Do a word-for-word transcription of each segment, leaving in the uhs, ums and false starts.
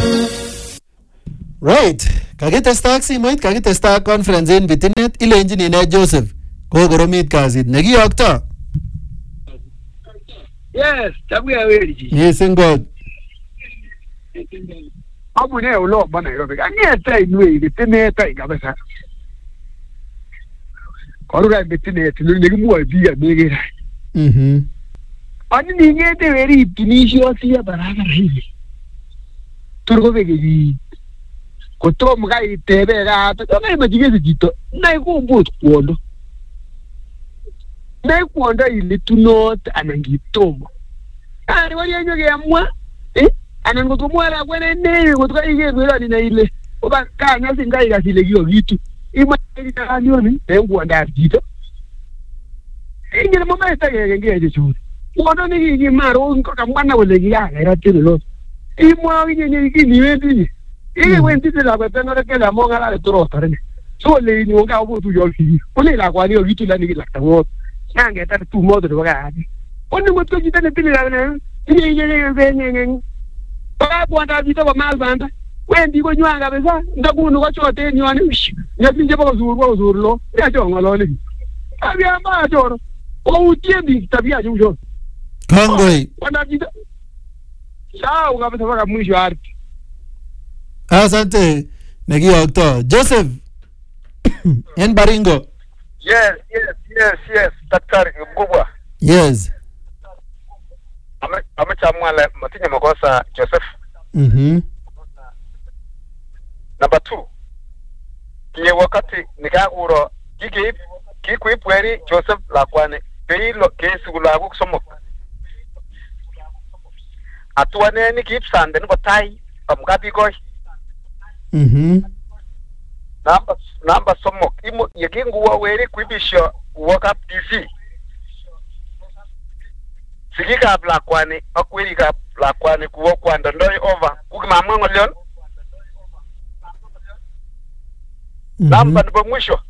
Right. Kakitesta ak simoit, kakitesta ak conference en bitinet, ilenjin ine Joseph. Kokoromit kasit. Nekiyokto. Yes, tabuya weji. Yes, in God. Abu ne ulo bana Nairobi. Angeta inwe bitinet ai kabisa. Korura bitinet nuri mu abiya mege. Mhm. Ani ningete veri tunisho siya barabara hivi. Turko vegeji. Kotom kai tebe ga to ngai majige jito. Nai ko mbot kuondo. Nai kuondo ile tunot anangitomo. Ari wali yanyo ge amwa. Eh? Anan ko tumwala kwene ne ko to ige kwela ni na ile. Oba kanya singai ga sile giyo gitu. Ima ni ta nioni e kuonda jito. Ingine mama ita ge ge ge chu. Kuondo ni gi maro ko kamwana wole gi ya era tilo. Imwa gi ni gi ni wendi. Ige wendi te la kweteno ke la monga la toro tare. So le ni nga obo tu yo fi. Ole la kwa ni o gitu la ni la tawo. Nanga ta tu modo de baga. Oni mo to jita ne tili la na. Ni ye ye be ni ni. Ba bo anda jita ba mal banda. Wendi ko nywanga besa. Ndakunu ko chote ni wani. Ya pinje ba zuru ba zuru lo. Ya jo ngalo ni. Abi amba joro. O utiendi tabia jujo. Kongoi. Wana jita. Sawa kabisa mpaka mwisho ardhi. Asante. Nekiyokto. Joseph. En Baringo. Yes, yes, yes, yes. Daktari mkubwa. Yes. Ame amechamwale matinya makosa Joseph. Mhm. Number two. Kiye wakati nikaguro kiki kikuipweri Joseph lakwane peilo kesi kulagu kusomok. Atuane ni kipsande niko tai amgabi goy. Mhm. Namba namba somok imo yekingu wa weri kuibisho wakap D C. Sigika blakwani akwiri ka blakwani kuwa kwanda ndoi over kukimamwa ngolion. Namba nipo mwisho.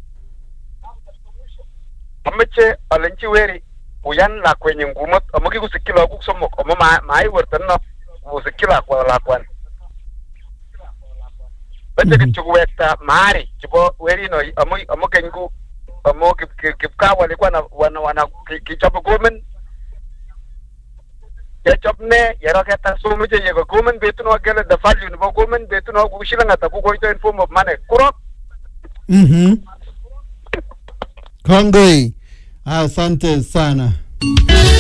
Ameche alenchi weri uyan la kwenye ngumot amuki kusikila kukusomok amu mai wertana kusikila kwa lakwani. Bete kichukuwekta mahari chipo weri no amu amu kengu amu kipka walikuwa na wana wana kichapu government ya chopne ya roketa sumuje yego government betun wakele the value no government betun wa kushilanga ta kugoito in form of money kurok. Mhm. Kongoi. Asante sana.